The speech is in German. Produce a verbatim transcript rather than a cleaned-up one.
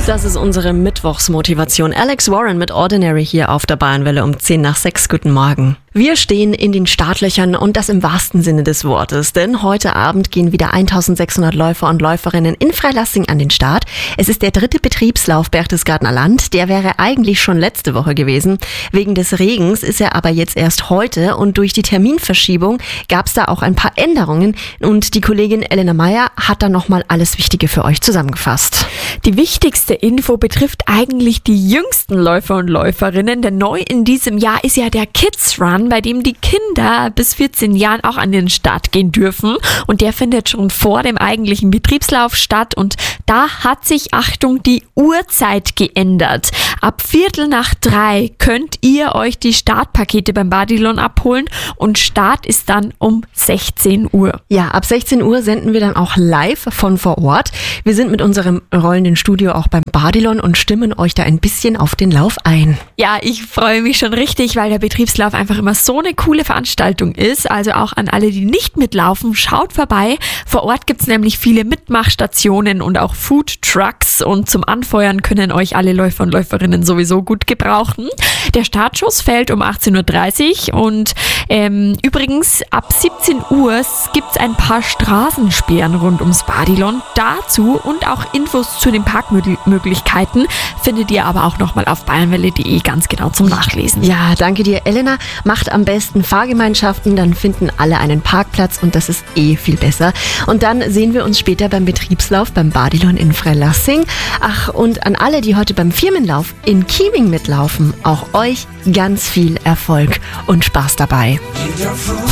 Das ist unsere Mittwochsmotivation. Alex Warren mit Ordinary hier auf der Bayernwelle um zehn nach sechs. Guten Morgen. Wir stehen in den Startlöchern und das im wahrsten Sinne des Wortes, denn heute Abend gehen wieder eintausendsechshundert Läufer und Läuferinnen in Freilassing an den Start. Es ist der dritte Betriebslauf Berchtesgadener Land, der wäre eigentlich schon letzte Woche gewesen. Wegen des Regens ist er aber jetzt erst heute und durch die Terminverschiebung gab es da auch ein paar Änderungen und die Kollegin Elena Meyer hat da nochmal alles Wichtige für euch zusammengefasst. Die wichtigste Info betrifft eigentlich die jüngsten Läufer und Läuferinnen, denn neu in diesem Jahr ist ja der Kids Run, bei dem die Kinder bis vierzehn Jahren auch an den Start gehen dürfen und der findet schon vor dem eigentlichen Betriebslauf statt und da hat sich, Achtung, die Uhrzeit geändert. Ab Viertel nach drei könnt ihr euch die Startpakete beim Badilon abholen und Start ist dann um sechzehn Uhr. Ja, ab sechzehn Uhr senden wir dann auch live von vor Ort. Wir sind mit unserem rollenden Studio auch beim Badilon und stimmen euch da ein bisschen auf den Lauf ein. Ja, ich freue mich schon richtig, weil der Betriebslauf einfach immer so eine coole Veranstaltung ist. Also auch an alle, die nicht mitlaufen, schaut vorbei. Vor Ort gibt's nämlich viele Mitmachstationen und auch Food Trucks und zum Anfeuern können euch alle Läufer und Läuferinnen sowieso gut gebrauchen. Der Startschuss fällt um achtzehn Uhr dreißig und ähm, übrigens ab siebzehn Uhr gibt's ein paar Straßensperren rund ums Badilon. Dazu und auch Infos zu den Parkmöglichkeiten findet ihr aber auch nochmal auf bayernwelle punkt de ganz genau zum Nachlesen. Ja, danke dir, Elena. Macht am besten Fahrgemeinschaften, dann finden alle einen Parkplatz und das ist eh viel besser. Und dann sehen wir uns später beim Betriebslauf beim Badilon in Freilassing. Ach, und an alle, die heute beim Firmenlauf in Chieming mitlaufen, auch euch ganz viel Erfolg und Spaß dabei.